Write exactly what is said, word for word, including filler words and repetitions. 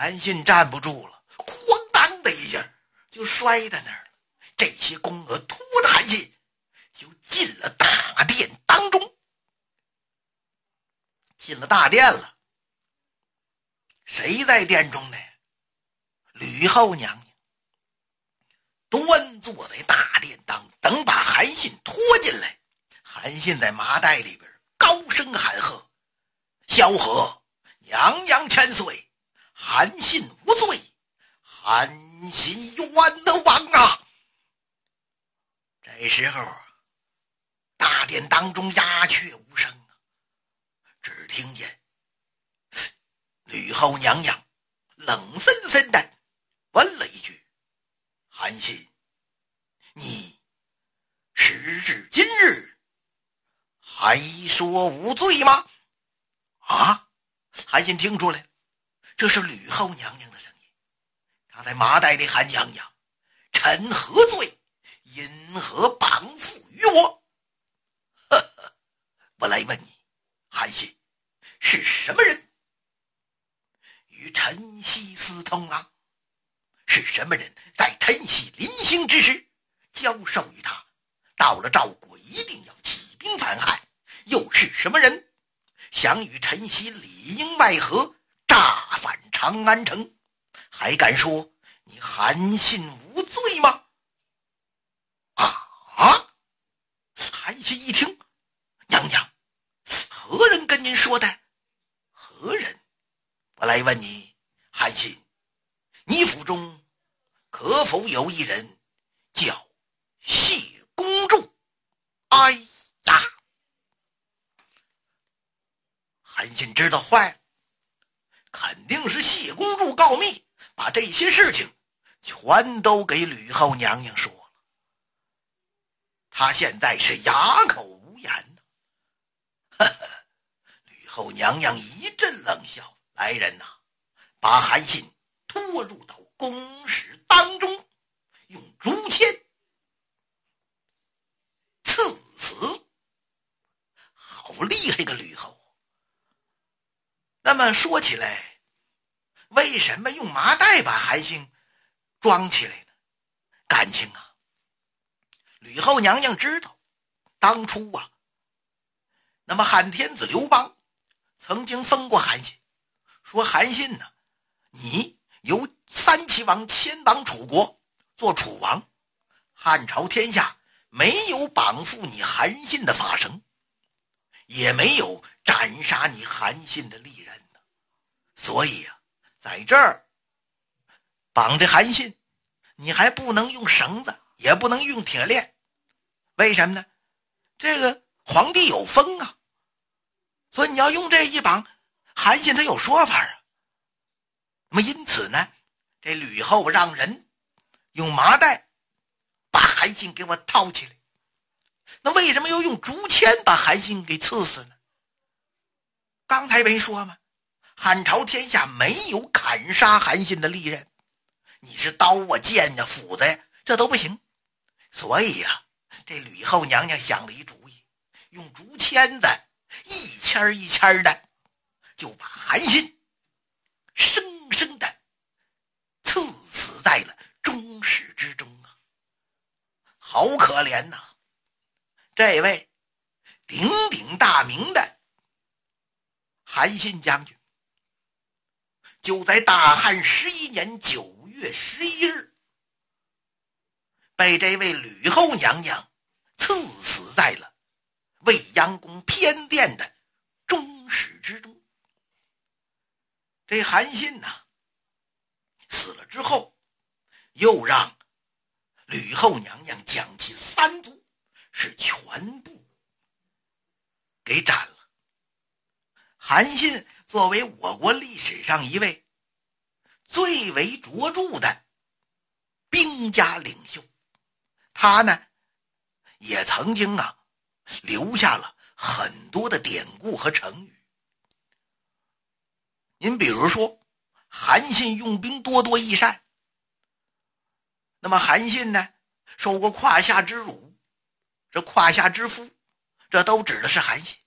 韩信站不住了，哐当的一下就摔在那儿了。这些宫娥拖着韩信就进了大殿当中。进了大殿了，谁在殿中呢？吕后娘娘端坐在大殿当，等把韩信拖进来。韩信在麻袋里边高声喊喝：萧何，娘娘千岁，韩信无罪，韩信冤枉啊！这时候大殿当中鸦雀无声啊，只听见吕后娘娘冷森森的问了一句：韩信，你时至今日还说无罪吗？啊！韩信听出来，这是吕后娘娘的声音。他在麻袋里喊娘娘：臣何罪？因何绑缚于我？呵呵，我来问你，韩信是什么人？与陈豨私通啊？是什么人在陈豨临行之时教授于他，到了赵国一定要起兵反汉？又是什么人想与陈豨里应外合，炸反长安城？还敢说你韩信无罪吗？啊！韩信一听，娘娘，何人跟您说的？何人？我来问你，韩信，你府中可否有一人叫谢公主？哎呀！韩信知道坏了，肯定是谢公主告密，把这些事情全都给吕后娘娘说了。他现在是哑口无言呢。呵呵，吕后娘娘一阵冷笑：来人呐，把韩信拖入到宫室当中，用竹签刺死。好厉害个吕后！那么说起来，为什么用麻袋把韩信装起来呢？感情啊，吕后娘娘知道，当初啊，那么汉天子刘邦曾经封过韩信，说韩信呢，你由三齐王迁往楚国做楚王，汉朝天下没有绑缚你韩信的法绳，也没有斩杀你韩信的利刃呢。所以啊，在这儿绑着韩信，你还不能用绳子，也不能用铁链。为什么呢？这个皇帝有封啊，所以你要用这一绑，韩信他有说法啊。那么因此呢，这吕后让人用麻袋把韩信给我套起来。那为什么又用竹签把韩信给刺死呢？刚才没说吗？汉朝天下没有砍杀韩信的利刃，你是刀啊剑啊斧子呀，这都不行。所以呀、啊，这吕后娘娘想了一主意，用竹签子一签一签的就把韩信生生的刺死在了中室之中啊！好可怜呐、啊！这位鼎鼎大名的韩信将军，就在大汉十一年九月十一日，被这位吕后娘娘刺死在了未央宫偏殿的中室之中。这韩信呐、啊，死了之后，又让吕后娘娘将其三族是全部给斩了。韩信作为我国历史上一位最为卓著的兵家领袖，他呢也曾经啊留下了很多的典故和成语。您比如说，韩信用兵多多益善。那么韩信呢受过胯下之辱，这胯下之夫，这都指的是韩信。